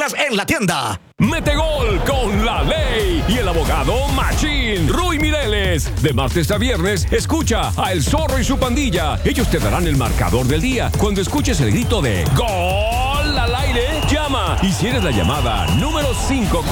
Reservas en la tienda. Mete gol con la ley y el abogado Machín Ruy Mireles. De martes a viernes, escucha a El Zorro y su pandilla. Ellos te darán el marcador del día. Cuando escuches el grito de ¡Gol al aire! Llama y si eres la llamada número 5